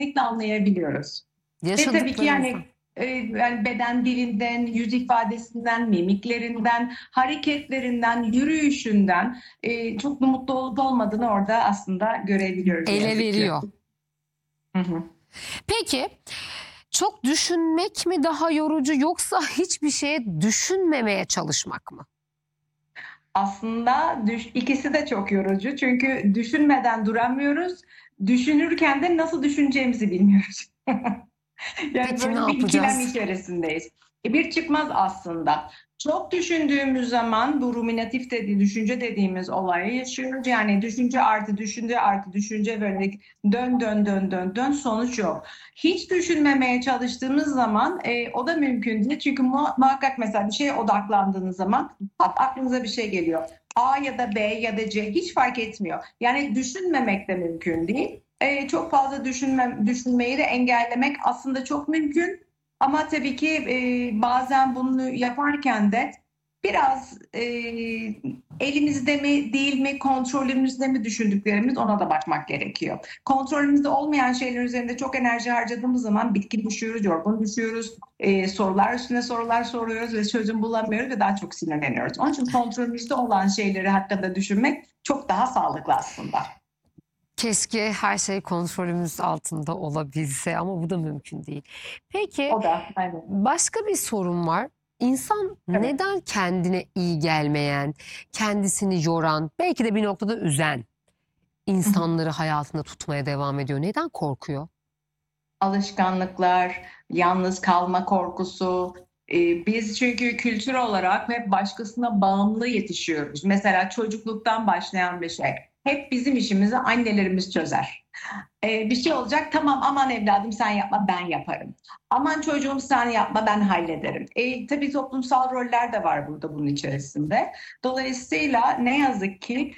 kesinlikle anlayabiliyoruz. Ve tabii ki Yaşadıklarımızı. yani beden dilinden, yüz ifadesinden, mimiklerinden, hareketlerinden, yürüyüşünden çok da mutlu olup olmadığını orada aslında görebiliyoruz ne Ele yazık ki. veriyor. Hı hı. Peki çok düşünmek mi daha yorucu yoksa hiçbir şeye düşünmemeye çalışmak mı? Aslında ikisi de çok yorucu. Çünkü düşünmeden duramıyoruz. Düşünürken de nasıl düşüneceğimizi bilmiyoruz. Yani Peki ne böyle bir ikilem yapacağız? içerisindeyiz. Bir çıkmaz aslında. Çok düşündüğümüz zaman bu ruminatif dediği, düşünce dediğimiz olayı yaşıyoruz. Yani düşünce artı düşünce artı düşünce böyle dön dön dön dön dön sonuç yok. Hiç düşünmemeye çalıştığımız zaman o da mümkün değil. Çünkü muhakkak mesela bir şeye odaklandığınız zaman aklınıza bir şey geliyor. A ya da B ya da C hiç fark etmiyor. Yani düşünmemek de mümkün değil. Çok fazla düşünmeyi de engellemek aslında çok mümkün. Ama tabii ki bazen bunu yaparken de biraz elimizde mi değil mi, kontrolümüzde mi düşündüklerimiz ona da bakmak gerekiyor. Kontrolümüzde olmayan şeyler üzerinde çok enerji harcadığımız zaman bitkin düşüyoruz, yorgun düşüyoruz. Sorular üstüne sorular soruyoruz ve çözüm bulamıyoruz ve daha çok sinirleniyoruz. Onun için kontrolümüzde olan şeyleri hakkında düşünmek çok daha sağlıklı aslında. Keşke her şey kontrolümüz altında olabilse ama bu da mümkün değil. Peki O da aynen. başka bir sorun var. İnsan Evet. neden kendine iyi gelmeyen, kendisini yoran, belki de bir noktada üzen insanları hayatında tutmaya devam ediyor? Neden korkuyor? Alışkanlıklar, yalnız kalma korkusu. Biz çünkü kültür olarak hep başkasına bağımlı yetişiyoruz. Mesela çocukluktan başlayan bir şey. Hep bizim işimizi annelerimiz çözer. Bir şey olacak, tamam aman evladım sen yapma ben yaparım. Aman çocuğum sen yapma ben hallederim. Tabii toplumsal roller de var burada bunun içerisinde. Dolayısıyla ne yazık ki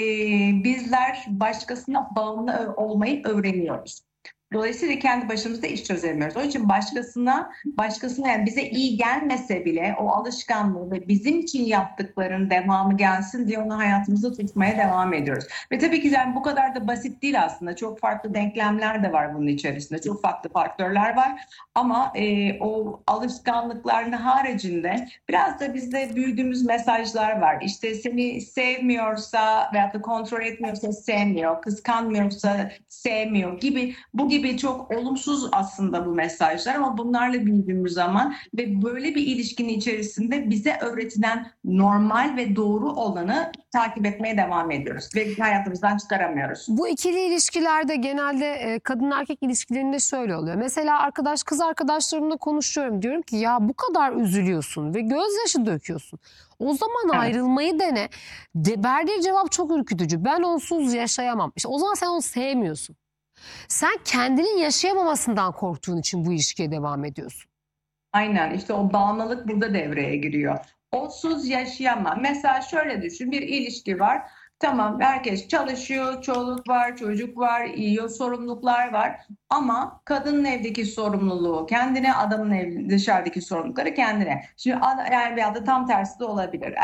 bizler başkasına bağımlı olmayı öğreniyoruz. Dolayısıyla kendi başımıza iş çözemiyoruz. Onun için başkasına yani bize iyi gelmese bile o alışkanlığı ve bizim için yaptıklarının devamı gelsin diye onu hayatımızda tutmaya devam ediyoruz. Ve tabii ki yani bu kadar da basit değil aslında. Çok farklı denklemler de var bunun içerisinde. Çok farklı faktörler var. Ama o alışkanlıkların haricinde biraz da bizde büyüdüğümüz mesajlar var. İşte seni sevmiyorsa veyahut da kontrol etmiyorsa sevmiyor, kıskanmıyorsa sevmiyor gibi bu gibi çok olumsuz aslında bu mesajlar ama bunlarla büyüdüğümüz zaman ve böyle bir ilişkinin içerisinde bize öğretilen normal ve doğru olanı takip etmeye devam ediyoruz ve hayatımızdan çıkaramıyoruz. Bu ikili ilişkilerde genelde kadın erkek ilişkilerinde şöyle oluyor. Mesela kız arkadaşlarımla konuşuyorum. Diyorum ki ya bu kadar üzülüyorsun ve gözyaşı döküyorsun. O zaman Evet. ayrılmayı dene. Verdiği cevap çok ürkütücü. Ben onsuz yaşayamam. İşte o zaman sen onu sevmiyorsun. Sen kendinin yaşayamamasından korktuğun için bu ilişkiye devam ediyorsun. Aynen işte o bağımlılık burada devreye giriyor. Onsuz yaşayamam. Mesela şöyle düşün bir ilişki var. Tamam herkes çalışıyor, çoluk var, çocuk var, yiyor, sorumluluklar var. Ama kadının evdeki sorumluluğu kendine, adamın dışarıdaki sorumlulukları kendine. Şimdi yani veya da tam tersi de olabilir.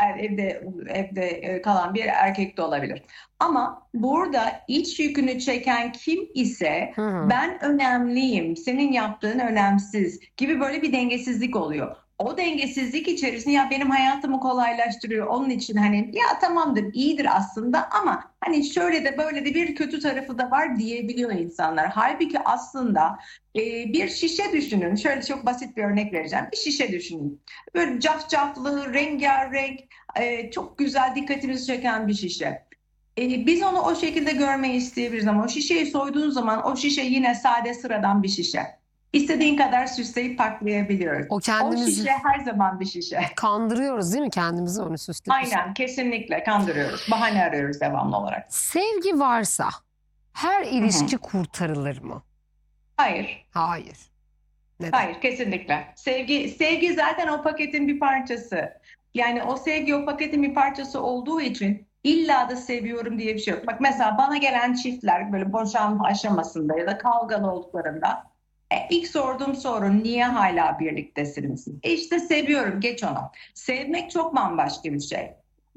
Evde kalan bir erkek de olabilir. Ama burada iç yükünü çeken kim ise Hı hı. ben önemliyim, senin yaptığın önemsiz gibi böyle bir dengesizlik oluyor. O dengesizlik içerisinde ya benim hayatımı kolaylaştırıyor. Onun için hani ya tamamdır, iyidir aslında ama hani şöyle de böyle de bir kötü tarafı da var diyebiliyor insanlar. Halbuki aslında bir şişe düşünün. Şöyle çok basit bir örnek vereceğim. Bir şişe düşünün. Böyle cafcaflı, rengarenk, çok güzel dikkatinizi çeken bir şişe. Biz onu o şekilde görmeyi isteyebiliriz ama o şişeyi soyduğun zaman o şişe yine sade sıradan bir şişe. İstediğin kadar süsleyip paklayabiliyoruz. O O kendimizi şişe her zaman bir şişe. kandırıyoruz değil mi kendimizi onu süsleyip. Aynen kesinlikle kandırıyoruz. Bahane arıyoruz devamlı olarak. Sevgi varsa her Hı hı. ilişki kurtarılır mı? Hayır. Hayır. Neden? Hayır kesinlikle. Sevgi zaten o paketin bir parçası. Yani o sevgi o paketin bir parçası olduğu için illa da seviyorum diye bir şey yok. Bak mesela bana gelen çiftler böyle boşanma aşamasında ya da kavgalı olduklarında ilk sorduğum soru niye hala birliktesiniz? İşte seviyorum geç onu. Sevmek çok bambaşka bir şey.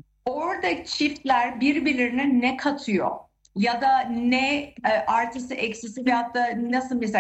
Orada çiftler birbirlerine ne katıyor? Ya da ne artısı eksisi veyahut da nasıl mesela